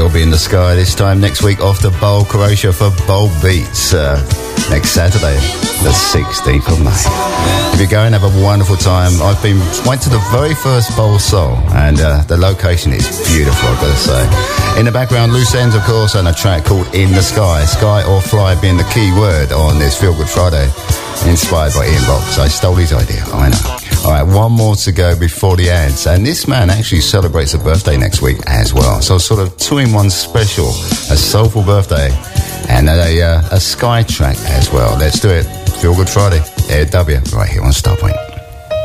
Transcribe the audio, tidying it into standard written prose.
You'll Be in the Sky this time next week off to Bowl, Croatia for Bowl Beats next Saturday, the 16th of May. If you're going, have a wonderful time. Went to the very first Bowl Soul, and the location is beautiful, I've got to say. In the background, Loose Ends, of course, and a track called In the Sky. Sky or fly being the key word on this Feel Good Friday, inspired by Ian Box. I stole his idea, I know. All right, one more to go before the ads. And this man actually celebrates a birthday next week as well. So sort of 2-in-1 special, a soulful birthday and a Sky track as well. Let's do it. Feel Good Friday, AW, right here on Starpoint.